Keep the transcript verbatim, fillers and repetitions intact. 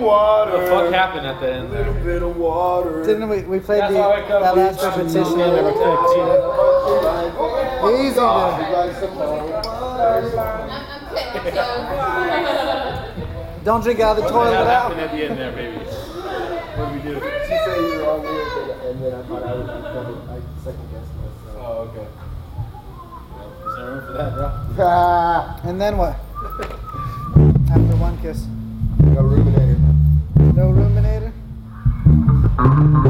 water. What the fuck happened at the end A little there? bit of water. Didn't we? We played That's the, how I come. that last repetition I never picked. Easy there. I'm, I'm Don't drink out of the What toilet the hell without. happened at the end there, baby? What did we do? She said you were on me, and then I thought I would double, I second guessed myself. Oh, okay. Is there room for that, bro? Ah, And then what? After one kiss. no ruminator. No ruminator?